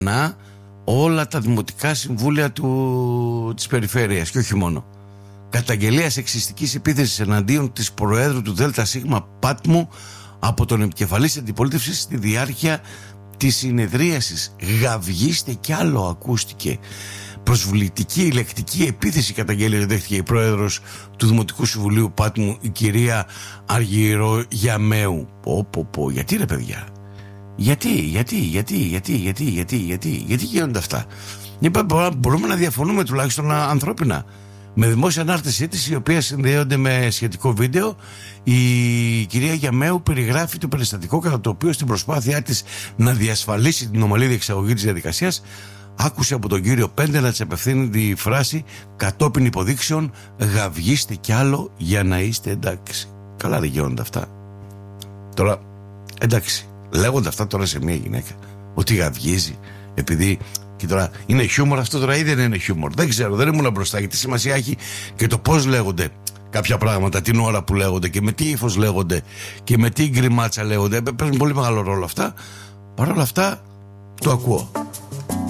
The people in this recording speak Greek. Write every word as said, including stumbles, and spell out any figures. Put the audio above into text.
να όλα τα δημοτικά συμβούλια του, της περιφέρειας και όχι μόνο. Καταγγελία σεξιστικής επίθεσης εναντίον της Προέδρου του ΔΣ Πάτμου από τον επικεφαλής αντιπολίτευσης στη διάρκεια της συνεδρίασης. Γαυγίστε κι άλλο, ακούστηκε. Προσβλητική λεκτική επίθεση καταγγέλει δέχτηκε η Πρόεδρος του Δημοτικού Συμβουλίου Πάτμου, η κυρία Αργυρογιαμαίου. Πω πω πω, γιατί ρε παιδιά? Γιατί, γιατί, γιατί, γιατί, γιατί, γιατί, γιατί, γιατί γίνονται αυτά? Μπορούμε να διαφωνούμε τουλάχιστον ανθρώπινα. Με δημόσια ανάρτησή της, η οποία συνδέονται με σχετικό βίντεο, η κυρία Γιαμαίου περιγράφει το περιστατικό κατά το οποίο στην προσπάθειά της να διασφαλίσει την ομαλή διεξαγωγή της διαδικασίας άκουσε από τον κύριο Πέντε να της απευθύνει τη φράση κατόπιν υποδείξεων «Γαυγίστε κι άλλο για να είστε εντάξει». Καλά δεν γίνονται αυτά? Τώρα εντάξει, λέγονται αυτά τώρα σε μια γυναίκα ότι γαυγίζει επειδή... Και τώρα είναι χιούμορ αυτό τώρα ή δεν είναι χιούμορ? Δεν ξέρω, δεν ήμουν μπροστά. Γιατί σημασία έχει και το πώς λέγονται κάποια πράγματα, την ώρα που λέγονται και με τι ύφος λέγονται και με τι γκριμάτσα λέγονται. Παίζουν πολύ μεγάλο ρόλο αυτά. Παρ' όλα αυτά το ακούω.